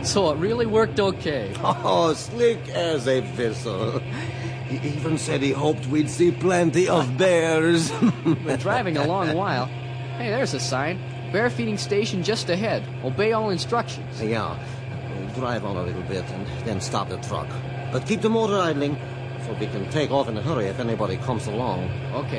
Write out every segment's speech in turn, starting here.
So it really worked okay. Oh, slick as a whistle. He even said he hoped we'd see plenty of bears. Been driving a long while. Hey, there's a sign. Bear feeding station just ahead. Obey all instructions. Yeah. We'll drive on a little bit and then stop the truck. But keep the motor idling so we can take off in a hurry if anybody comes along. Okay.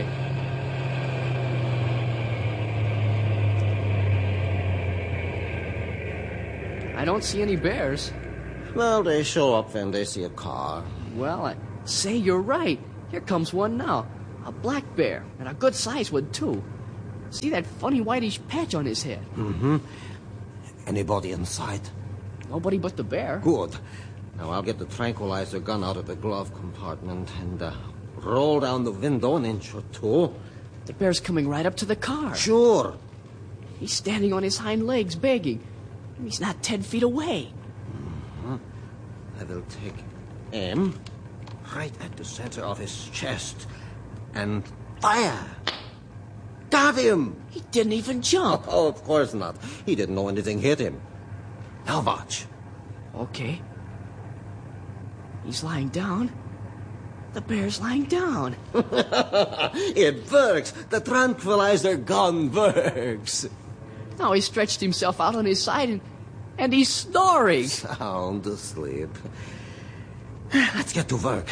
I don't see any bears. Well, they show up when they see a car. Well, say you're right. Here comes one now. A black bear, and a good-sized one, too. See that funny whitish patch on his head? Mm-hmm. Anybody in sight? Nobody but the bear. Good. Now I'll get the tranquilizer gun out of the glove compartment and roll down the window an inch or two. The bear's coming right up to the car. Sure. He's standing on his hind legs, begging. He's not 10 feet away. Mm-hmm. I will take aim right at the center of his chest and fire. Got him! He didn't even jump. Oh, of course not. He didn't know anything hit him. Now watch. Okay. He's lying down. The bear's lying down. It works. The tranquilizer gun works. Now he stretched himself out on his side and he's snoring. Sound asleep. Let's get to work.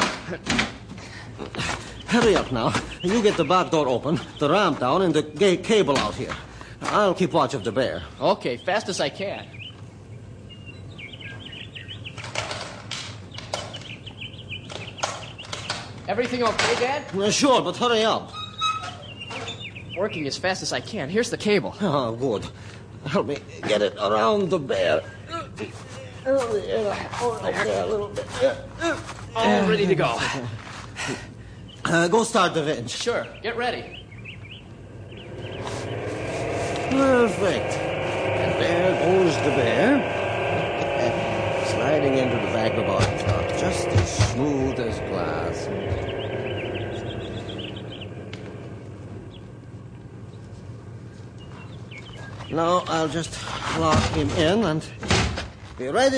Hurry up now. You get the back door open, the ramp down, and the cable out here. I'll keep watch of the bear. Okay, fast as I can. Everything okay, Dad? Sure, but hurry up. Working as fast as I can. Here's the cable. Oh, good. Help me get it around the bear. A little bit. All ready to go. Go start the winch. Sure, get ready. Perfect. And there goes the bear. Sliding into the back of our truck, just as smooth as glass. Now I'll just lock him in and be ready